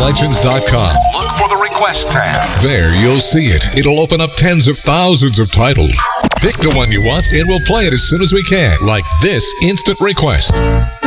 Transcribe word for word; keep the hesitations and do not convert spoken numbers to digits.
legends dot com. Look for the Request tab. There, you'll see it. It'll open up tens of thousands of titles. Pick the one you want, and we'll play it as soon as we can, like this instant request.